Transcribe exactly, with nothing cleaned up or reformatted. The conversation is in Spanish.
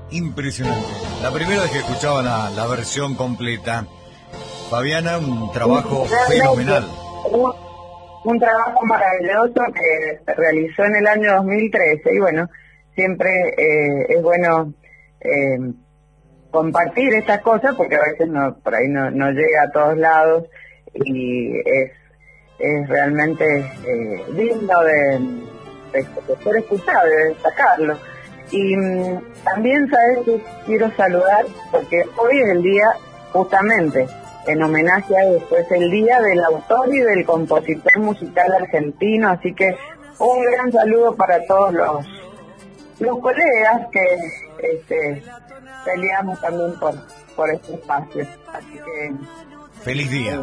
Impresionante. La primera vez que escuchaba la, la versión completa, Fabiana, un trabajo fenomenal. Un, un trabajo maravilloso que se realizó en el año dos mil trece y bueno, siempre eh, es bueno eh, compartir estas cosas porque a veces no por ahí no, no llega a todos lados y es, es realmente eh, digno de, de, de ser escuchado, de destacarlo. Y mmm, también, ¿sabes que quiero saludar? Porque hoy es el día, justamente, en homenaje a esto, es el día del autor y del compositor musical argentino, así que un gran saludo para todos los, los colegas que este, peleamos también por, por este espacio. Así que feliz día.